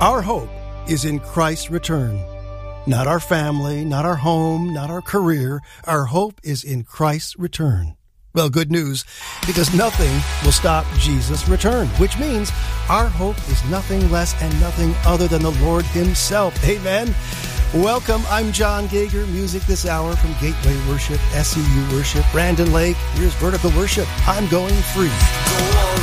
Our hope is in Christ's return. Not our family, not our home, not our career. Our hope is in Christ's return. Well, good news, because nothing will stop Jesus' return, which means our hope is nothing less and nothing other than the Lord himself. Amen. Welcome. I'm John Gager. Music this hour from Gateway Worship, SEU Worship, Brandon Lake. Here's Vertical Worship. I'm going free. Go on.